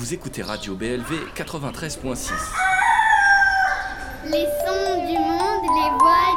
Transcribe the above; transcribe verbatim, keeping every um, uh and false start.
Vous écoutez Radio B L V quatre-vingt-treize point six. Les sons du monde, les voix